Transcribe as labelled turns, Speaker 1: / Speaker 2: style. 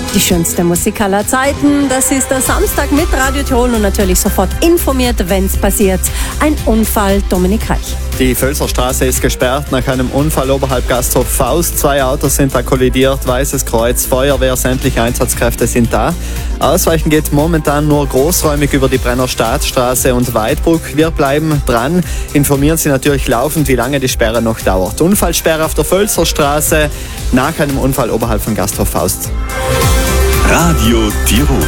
Speaker 1: Die schönste Musik aller Zeiten, das ist der Samstag mit Radio Tirol und natürlich sofort informiert, wenn es passiert. Ein Unfall, Dominik Reich.
Speaker 2: Die Völserstraße ist gesperrt nach einem Unfall oberhalb Gasthof Faust. 2 Autos sind da kollidiert, Weißes Kreuz, Feuerwehr, sämtliche Einsatzkräfte sind da. Ausweichen geht momentan nur großräumig über die Brennerstadtstraße und Weidbruck. Wir bleiben dran, informieren Sie natürlich laufend, wie lange die Sperre noch dauert. Unfallsperre auf der Völserstraße nach einem Unfall oberhalb von Gasthof Faust.
Speaker 3: Radio Tirol.